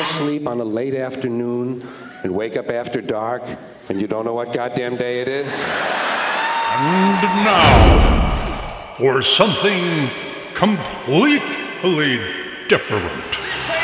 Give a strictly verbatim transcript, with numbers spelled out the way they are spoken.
asleep on a late afternoon and wake up after dark and you don't know what goddamn day it is? And now, for something completely different.